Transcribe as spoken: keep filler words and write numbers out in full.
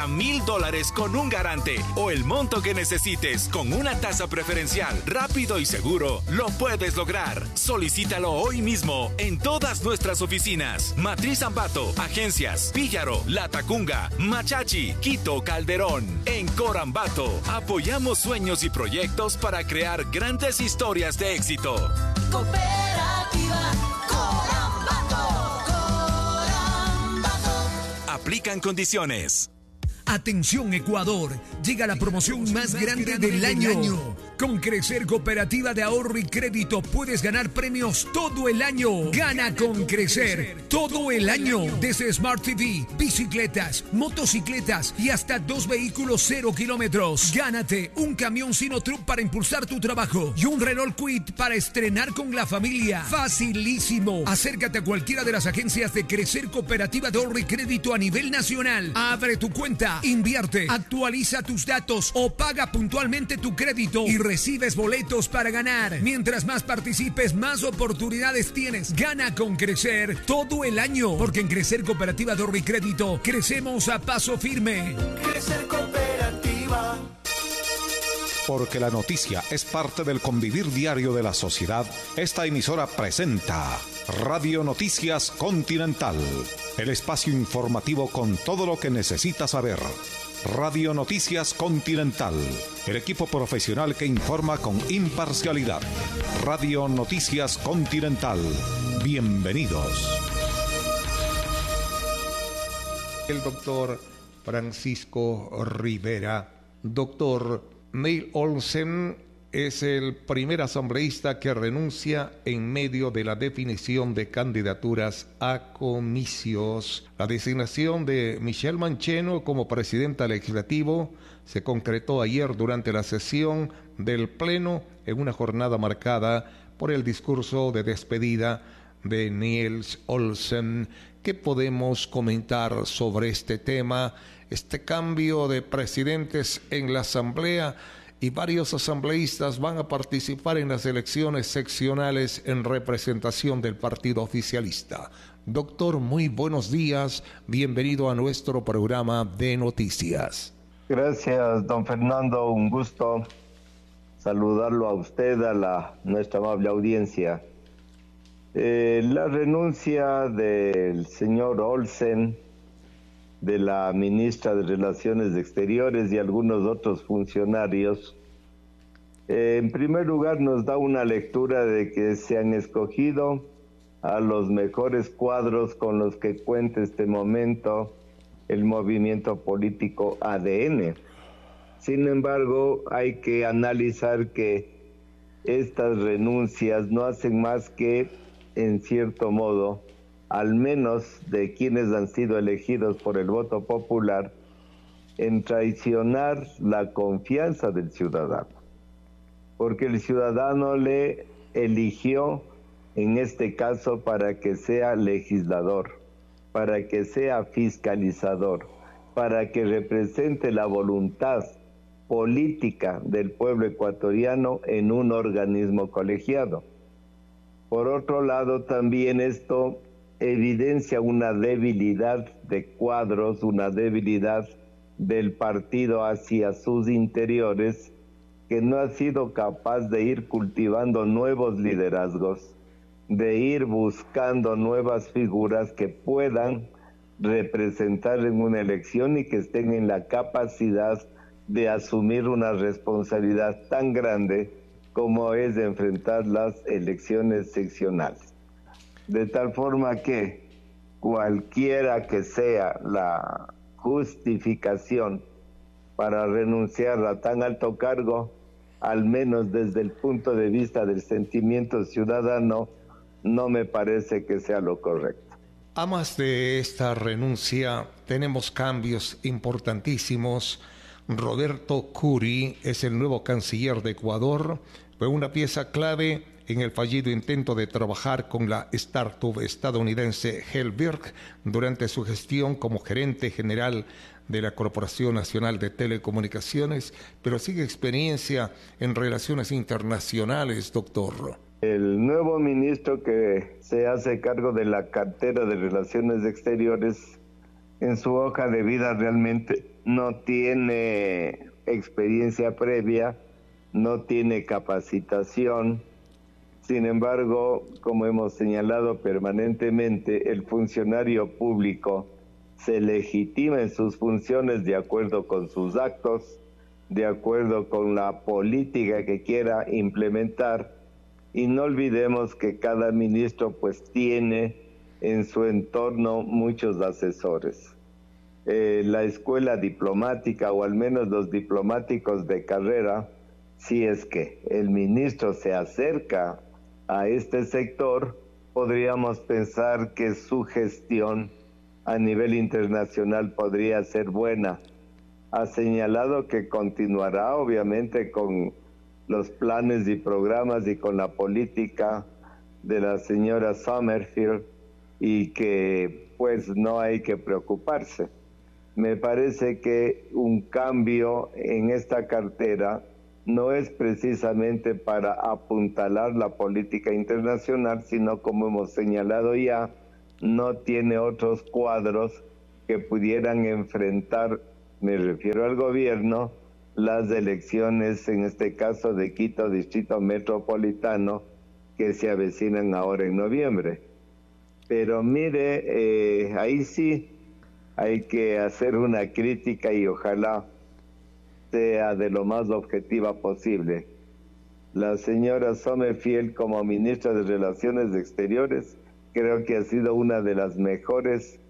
hasta mil dólares con un garante o el monto que necesites con una tasa preferencial. Rápido y seguro lo puedes lograr. Solicítalo hoy mismo en todas nuestras oficinas. Matriz Ambato, Agencias, Píllaro, Latacunga, Machachi, Quito, Calderón. En Corambato, apoyamos sueños y proyectos para crear grandes historias de éxito. Cooperativa Corambato. Corambato. Aplican condiciones. Atención Ecuador, llega la promoción más grande del año. Con Crecer Cooperativa de Ahorro y Crédito puedes ganar premios todo el año. Gana con Crecer todo el año. Desde Smart T V, bicicletas, motocicletas y hasta dos vehículos cero kilómetros. Gánate un camión Sinotruck para impulsar tu trabajo y un Renault Kwid para estrenar con la familia. Facilísimo. Acércate a cualquiera de las agencias de Crecer Cooperativa de Ahorro y Crédito a nivel nacional. Abre tu cuenta, invierte, actualiza tus datos o paga puntualmente tu crédito y recibes boletos para ganar. Mientras más participes, más oportunidades tienes. Gana con Crecer todo el año, porque en Crecer Cooperativa de Ahorro y Crédito crecemos a paso firme. Crecer Cooperativa. Porque la noticia es parte del convivir diario de la sociedad, esta emisora presenta Radio Noticias Continental, el espacio informativo con todo lo que necesitas saber. Radio Noticias Continental, el equipo profesional que informa con imparcialidad. Radio Noticias Continental, bienvenidos. El doctor Francisco Rivera. Doctor Neil Olsen es el primer asambleísta que renuncia en medio de la definición de candidaturas a comicios. La designación de Michelle Mancheno como presidenta legislativo se concretó ayer durante la sesión del Pleno en una jornada marcada por el discurso de despedida de Niels Olsen. ¿Qué podemos comentar sobre este tema, este cambio de presidentes en la Asamblea? Y varios asambleístas van a participar en las elecciones seccionales en representación del partido oficialista. Doctor, muy buenos días. Bienvenido a nuestro programa de noticias. Gracias, don Fernando. Un gusto saludarlo a usted, a la, nuestra amable audiencia. Eh, la renuncia del señor Olsen, de la ministra de Relaciones Exteriores y algunos otros funcionarios, eh, en primer lugar nos da una lectura de que se han escogido a los mejores cuadros con los que cuenta este momento el movimiento político A D N. Sin embargo, hay que analizar que estas renuncias no hacen más que, en cierto modo, al menos de quienes han sido elegidos por el voto popular, en traicionar la confianza del ciudadano. Porque el ciudadano le eligió, en este caso, para que sea legislador, para que sea fiscalizador, para que represente la voluntad política del pueblo ecuatoriano en un organismo colegiado. Por otro lado, también esto evidencia una debilidad de cuadros, una debilidad del partido hacia sus interiores, que no ha sido capaz de ir cultivando nuevos liderazgos, de ir buscando nuevas figuras que puedan representar en una elección y que estén en la capacidad de asumir una responsabilidad tan grande como es de enfrentar las elecciones seccionales. De tal forma que cualquiera que sea la justificación para renunciar a tan alto cargo, al menos desde el punto de vista del sentimiento ciudadano, no me parece que sea lo correcto. A más de esta renuncia, tenemos cambios importantísimos. Roberto Curi es el nuevo canciller de Ecuador, fue una pieza clave en el fallido intento de trabajar con la startup estadounidense Helberg durante su gestión como gerente general de la Corporación Nacional de Telecomunicaciones, pero sigue experiencia en relaciones internacionales, doctor. El nuevo ministro que se hace cargo de la cartera de Relaciones Exteriores, en su hoja de vida realmente no tiene experiencia previa, no tiene capacitación. Sin embargo, como hemos señalado permanentemente, el funcionario público se legitima en sus funciones de acuerdo con sus actos, de acuerdo con la política que quiera implementar, y no olvidemos que cada ministro pues tiene en su entorno muchos asesores. Eh, la escuela diplomática, o al menos los diplomáticos de carrera, si es que el ministro se acerca a este sector, podríamos pensar que su gestión a nivel internacional podría ser buena. Ha señalado que continuará obviamente con los planes y programas y con la política de la señora Summerfield, y que pues no hay que preocuparse. Me parece que un cambio en esta cartera no es precisamente para apuntalar la política internacional, sino, como hemos señalado ya, no tiene otros cuadros que pudieran enfrentar, me refiero al gobierno, las elecciones, en este caso de Quito Distrito Metropolitano, que se avecinan ahora en noviembre. Pero mire, eh, ahí sí hay que hacer una crítica y ojalá sea de lo más objetiva posible. La señora Summerfield, como ministra de Relaciones Exteriores, creo que ha sido una de las mejores